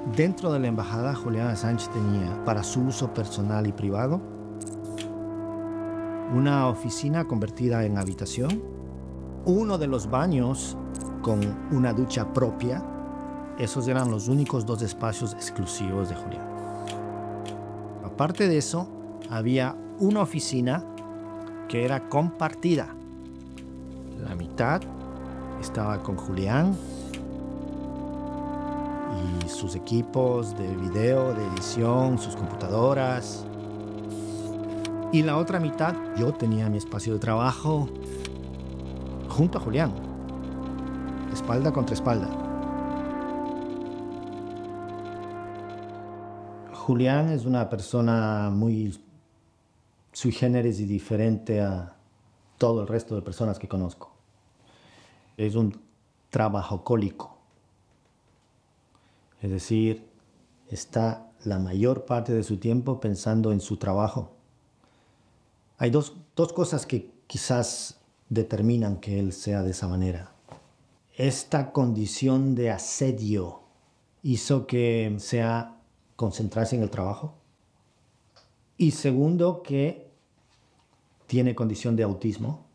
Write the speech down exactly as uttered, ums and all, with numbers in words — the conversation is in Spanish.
Dentro de la embajada, Julian Assange tenía, para su uso personal y privado, una oficina convertida en habitación, uno de los baños con una ducha propia. Esos eran los únicos dos espacios exclusivos de Julian. Aparte de eso, había una oficina que era compartida. La mitad estaba con Julian y sus equipos de video, de edición, sus computadoras. Y la otra mitad, yo tenía mi espacio de trabajo junto a Julian, espalda contra espalda. Julian es una persona muy sui generis y diferente a todo el resto de personas que conozco. Es un trabajocólico. Es decir, está la mayor parte de su tiempo pensando en su trabajo. Hay dos, dos cosas que quizás determinan que él sea de esa manera. Esta condición de asedio hizo que sea concentrarse en el trabajo. Y segundo, que tiene condición de autismo.